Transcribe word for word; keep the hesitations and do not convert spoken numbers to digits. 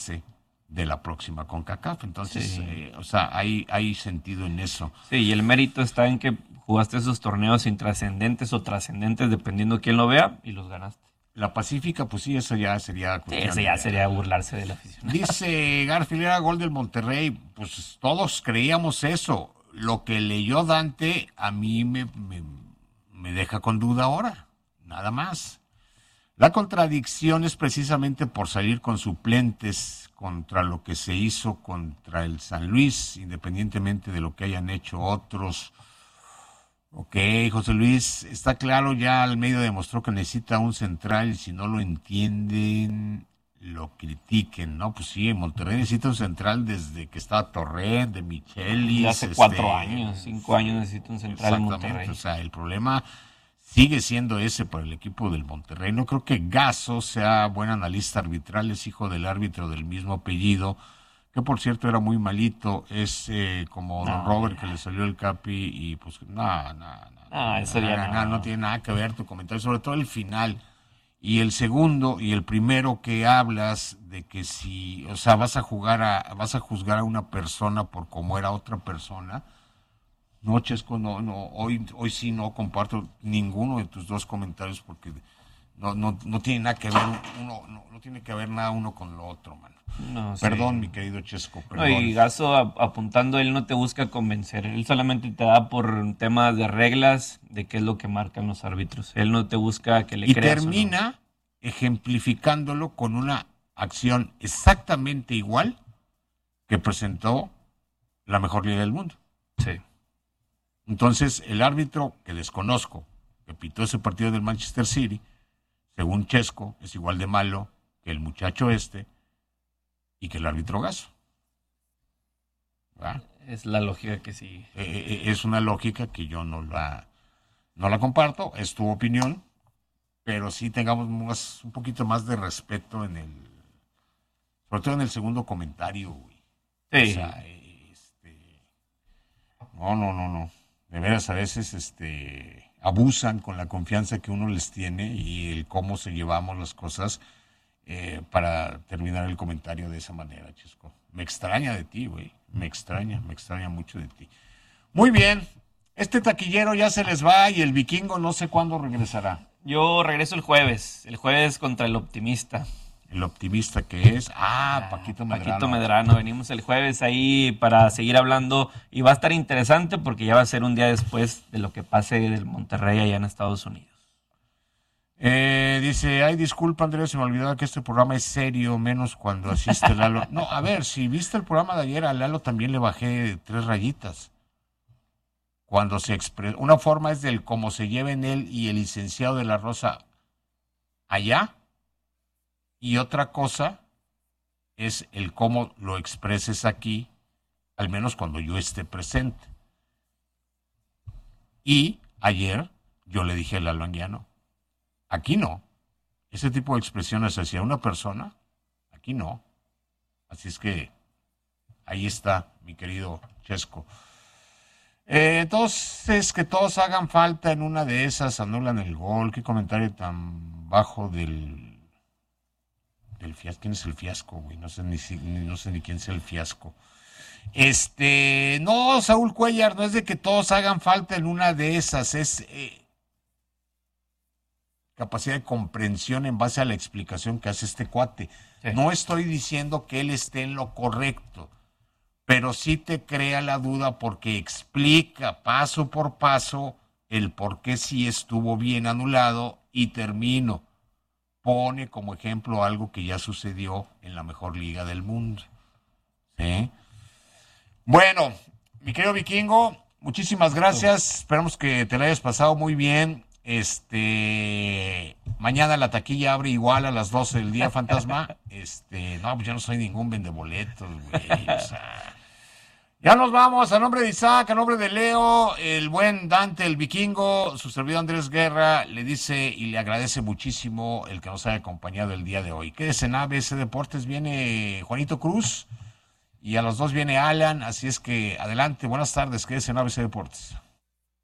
de la próxima CONCACAF. Entonces, Sí. eh, o sea, hay, hay sentido en eso. Sí, y el mérito está en que jugaste esos torneos intrascendentes o trascendentes, dependiendo quién lo vea, y los ganaste. La Pacífica, pues sí, eso ya sería Sí, cuestión eso de- ya sería burlarse de la afición. Dice Garfield, era gol del Monterrey. Pues todos creíamos eso. Lo que leyó Dante a mí me, me, me deja con duda ahora. Nada más. La contradicción es precisamente por salir con suplentes contra lo que se hizo contra el San Luis, independientemente de lo que hayan hecho otros. Ok, José Luis, está claro, ya Almeida demostró que necesita un central y si no lo entienden, lo critiquen, ¿no? Pues sí, Monterrey necesita un central desde que estaba Torrent, de Michelis. Ya hace este, cuatro años, cinco años necesita un central en Exactamente, Monterrey. o sea, el problema sigue siendo ese para el equipo del Monterrey. No creo que Gasso sea buen analista arbitral, es hijo del árbitro del mismo apellido, que por cierto era muy malito, es eh, como No, Don Robert ya. que le salió el capi y pues no, no, no, No, eso ya no. no tiene nada que ver tu comentario, sobre todo el final. Y el segundo y el primero que hablas de que si, o sea, vas a jugar a, vas a juzgar a una persona por cómo era otra persona. No, Chesco, no, no, hoy, hoy sí no comparto ninguno de tus dos comentarios porque no, no, no tiene nada que ver uno, no, no tiene que ver nada uno con lo otro, mano. No, sí. Perdón, mi querido Chesco, No, perdón. y Gaso a- apuntando, él no te busca convencer, él solamente te da por temas de reglas, de qué es lo que marcan los árbitros. Él no te busca que le y creas o no. termina ejemplificándolo con una acción exactamente igual que presentó la mejor liga del mundo. Sí. Entonces, el árbitro que desconozco, que pitó ese partido del Manchester City, según Chesco, es igual de malo que el muchacho este y que el árbitro Gasso. ¿Verdad? Es la lógica que sigue. Eh, eh, es una lógica que yo no la, no la comparto, es tu opinión, pero sí tengamos más, un poquito más de respeto en el, sobre todo en el segundo comentario, güey. Sí. O sea, este, no, no, no, no. De veras, a veces este, abusan con la confianza que uno les tiene y el cómo se llevamos las cosas eh, para terminar el comentario de esa manera, Chesco. Me extraña de ti, güey. Me extraña, me extraña mucho de ti. Muy bien. Este taquillero ya se les va y el vikingo no sé cuándo regresará. Yo regreso el jueves, el jueves contra el Optimista. El optimista que es. Ah, Paquito Medrano. Paquito Medrano, venimos el jueves ahí para seguir hablando y va a estar interesante porque ya va a ser un día después de lo que pase del Monterrey allá en Estados Unidos. Eh, dice, ay, disculpa Andrés, se me olvidaba que este programa es serio, menos cuando asiste Lalo. No, a ver, si viste el programa de ayer, a Lalo también le bajé tres rayitas. Cuando se expresa, una forma es del cómo se lleva en él y el licenciado de la Rosa allá, y otra cosa es el cómo lo expreses aquí, al menos cuando yo esté presente. Y ayer yo le dije a Lalo Anguiano, aquí no. Ese tipo de expresiones hacia una persona, aquí no. Así es que ahí está, mi querido Chesco. Eh, entonces, que todos hagan falta en una de esas, anulan el gol. Qué comentario tan bajo del, del fiasco. ¿Quién es el fiasco, güey? No sé ni, si, ni, no sé ni quién es el fiasco. Este, no, Saúl Cuellar, no es de que todos hagan falta en una de esas, es... Eh, capacidad de comprensión en base a la explicación que hace este cuate. Sí. No estoy diciendo que él esté en lo correcto, pero sí te crea la duda porque explica paso por paso el por qué sí estuvo bien anulado y termino. Pone como ejemplo algo que ya sucedió en la mejor liga del mundo. ¿Sí? Bueno, mi querido Vikingo, muchísimas gracias. Esperamos que te la hayas pasado muy bien. Este, mañana la taquilla abre igual a las doce del día, fantasma. Este, no, pues yo no soy ningún vendeboletos, güey. O sea, ya nos vamos. A nombre de Isaac, a nombre de Leo, el buen Dante, el vikingo, su servidor Andrés Guerra, le dice y le agradece muchísimo el que nos haya acompañado el día de hoy. Quédese en A B C Deportes, viene Juanito Cruz y a los dos viene Alan, así es que adelante, buenas tardes, quédese en A B C Deportes.